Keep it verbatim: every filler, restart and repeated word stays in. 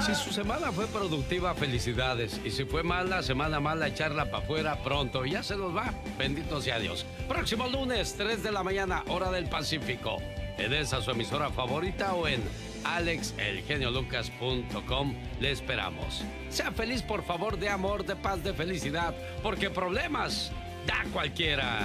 Si su semana fue productiva, felicidades. Y si fue mala, semana mala, echarla para afuera pronto. Ya se nos va. Bendito sea Dios. Próximo lunes, tres de la mañana, hora del Pacífico. En esa su emisora favorita o en alex el genio lucas punto com. Le esperamos. Sea feliz, por favor, de amor, de paz, de felicidad. Porque problemas da cualquiera.